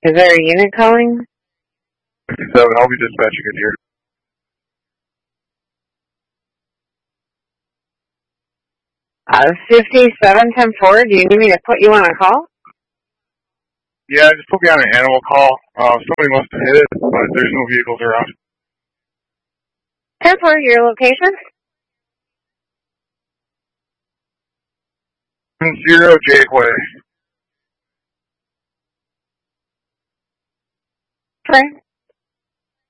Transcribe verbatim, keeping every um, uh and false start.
Is there a unit calling? fifty-seven, I'll be dispatching it here. Uh, fifty-seven ten four, do you need me to put you on a call? Yeah, just put me on an animal call. Uh, somebody must have hit it, but there's no vehicles around. ten four, your location? Zero Jakeway. Okay.